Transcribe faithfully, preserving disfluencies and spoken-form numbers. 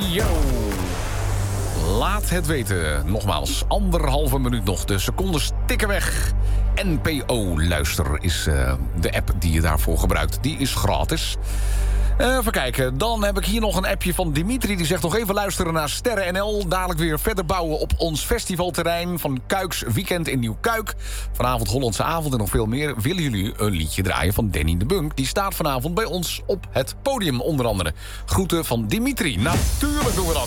Yo. Laat het weten. Nogmaals, anderhalve minuut nog. De secondes tikken weg. N P O Luister is uh, de app die je daarvoor gebruikt. Die is gratis. Uh, even kijken. Dan heb ik hier nog een appje van Dimitri. Die zegt nog even luisteren naar Sterren N L. Dadelijk weer verder bouwen op ons festivalterrein van Kuiks Weekend in Nieuw-Kuik. Vanavond Hollandse Avond en nog veel meer. Willen jullie een liedje draaien van Danny de Bunk? Die staat vanavond bij ons op het podium onder andere. Groeten van Dimitri. Natuurlijk doen we dat.